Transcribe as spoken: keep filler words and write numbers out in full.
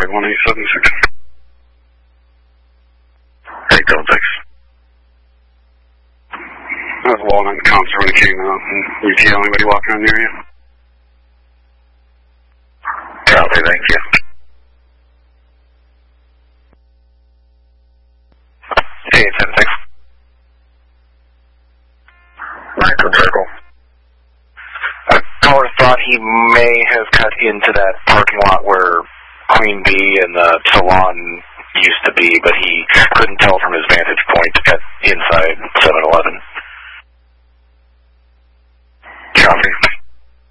Flag one eight seven six. eight seven six. That was Walnut and Concert when it came out. And you see anybody walking around the area? Copy, thank you. eight seven six. Nine circle. A caller thought he may have cut into that parking lot where Queen Bee and the salon used to be, but he couldn't tell from his vantage point at inside seven eleven. Copy.